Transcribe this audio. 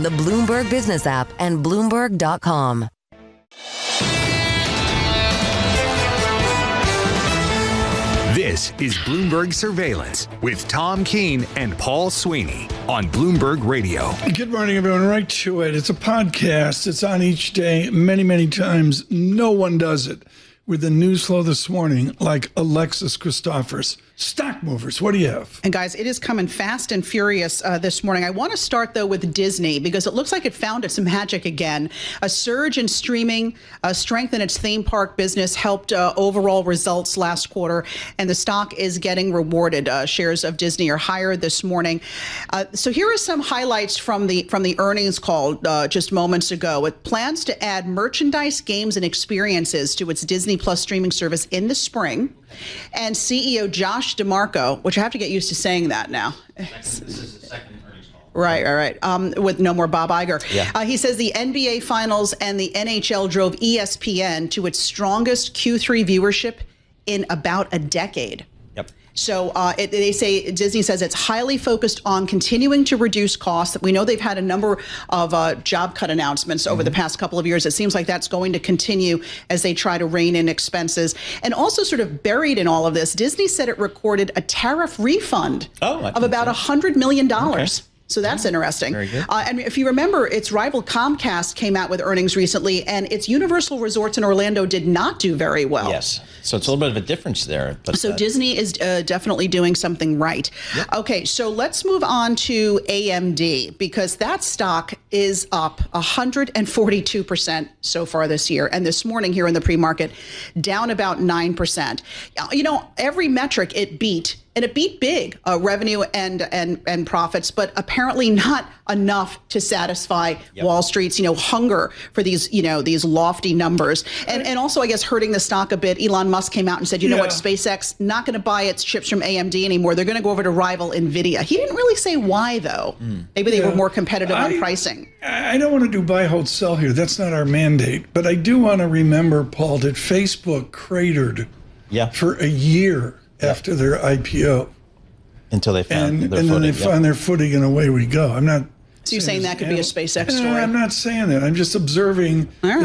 the Bloomberg Business app, and Bloomberg.com. This is Bloomberg Surveillance with Tom Keene and Paul Sweeney on Bloomberg Radio. Good morning, everyone. Right to it. It's a podcast. It's on each day, many, many times. No one does it with the news flow this morning like Alexis Christophers. Stock movers, what do you have? And guys, it is coming fast and furious this morning. I want to start, though, with Disney, because it looks like it found its magic again. A surge in streaming, strength in its theme park business helped overall results last quarter, and the stock is getting rewarded. Shares of Disney are higher this morning. So here are some highlights from the earnings call just moments ago. It plans to add merchandise, games, and experiences to its Disney Plus streaming service in the spring. And CEO Josh DeMarco, which I have to get used to saying that now. This is the second earnings call. Right. With no more Bob Iger. Yeah. He says the NBA Finals and the NHL drove ESPN to its strongest Q3 viewership in about a decade. Yep. So Disney says it's highly focused on continuing to reduce costs. We know they've had a number of job cut announcements over the past couple of years. It seems like that's going to continue as they try to rein in expenses. And also sort of buried in all of this, Disney said it recorded a tariff refund of about $100 million. Okay. So that's interesting. Very good. And if you remember, its rival Comcast came out with earnings recently, and its Universal Resorts in Orlando did not do very well. Yes. So it's a little bit of a difference there. But so Disney is definitely doing something right. Yep. Okay, so let's move on to AMD, because that stock is up 142% so far this year. And this morning here in the pre-market, down about 9%. You know, every metric it beat. And it beat big, revenue and profits, but apparently not enough to satisfy Wall Street's, hunger for these, these lofty numbers. And also, I guess, hurting the stock a bit. Elon Musk came out and said, you know what, SpaceX not going to buy its chips from AMD anymore. They're going to go over to rival NVIDIA. He didn't really say why, though. Maybe they were more competitive on pricing. I don't want to do buy, hold, sell here. That's not our mandate. But I do want to remember, Paul, that Facebook cratered for a year after their IPO. Until they found their footing. And then they found their footing, and away we go. I'm not. So you're saying that could be a SpaceX story? I'm not saying that. I'm just observing.